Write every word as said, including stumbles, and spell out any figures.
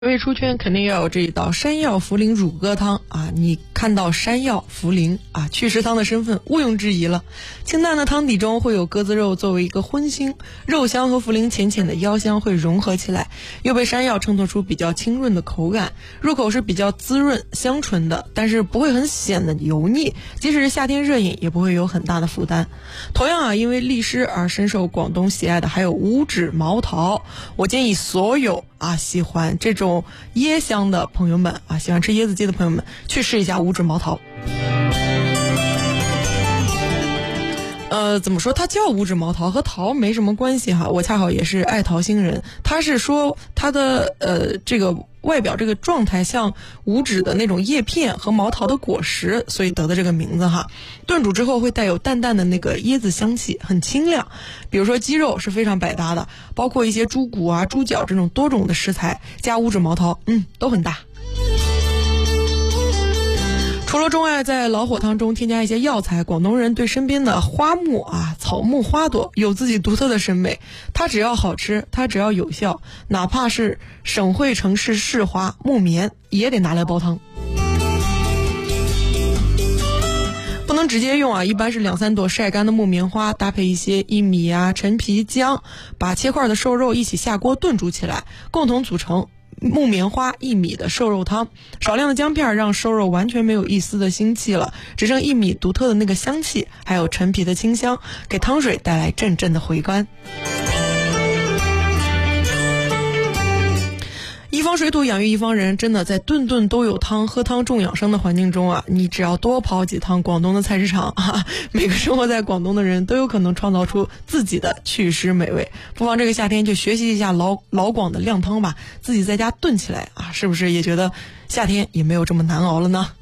胃出圈肯定要有这一道山药茯苓乳鸽汤啊！你看到山药、茯苓啊，祛湿汤的身份毋庸置疑了。清淡的汤底中会有鸽子肉作为一个荤腥，肉香和茯苓浅浅的腰香会融合起来，又被山药衬托出比较清润的口感，入口是比较滋润香醇的，但是不会很显得油腻，即使是夏天热饮也不会有很大的负担。同样啊，因为利湿而深受广东喜爱的还有五指毛桃，我建议所有啊喜欢这种椰香的朋友们啊，喜欢吃椰子鸡的朋友们去试一下五指毛桃。呃，怎么说？它叫五指毛桃，和桃没什么关系哈。我恰好也是爱桃星人，它是说它的呃这个外表这个状态像五指的那种叶片和毛桃的果实，所以得的这个名字哈。炖煮之后会带有淡淡的那个椰子香气，很清亮。比如说鸡肉是非常百搭的，包括一些猪骨啊、猪脚这种多种的食材，加五指毛桃，嗯，都很搭。除了钟爱在老火汤中添加一些药材，广东人对身边的花木啊、草木花朵有自己独特的审美。它只要好吃，它只要有效，哪怕是省会城市市花木棉也得拿来煲汤。不能直接用啊，一般是两三朵晒干的木棉花，搭配一些薏米啊、陈皮、姜，把切块的瘦肉一起下锅炖煮起来，共同组成木棉花薏米的瘦肉汤。少量的姜片让瘦肉完全没有一丝的腥气了，只剩薏米独特的那个香气，还有陈皮的清香，给汤水带来阵阵的回甘。一方水土养育一方人，真的在顿顿都有汤，喝汤重养生的环境中啊，你只要多跑几趟广东的菜市场啊，每个生活在广东的人都有可能创造出自己的祛湿美味。不妨这个夏天就学习一下老老广的靓汤吧，自己在家炖起来啊，是不是也觉得夏天也没有这么难熬了呢？